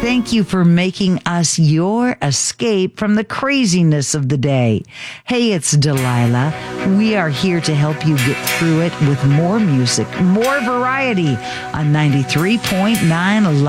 Thank you for making us your escape from the craziness of the day. Hey, it's Delilah. We are here to help you get through it with more music, more variety on 93.9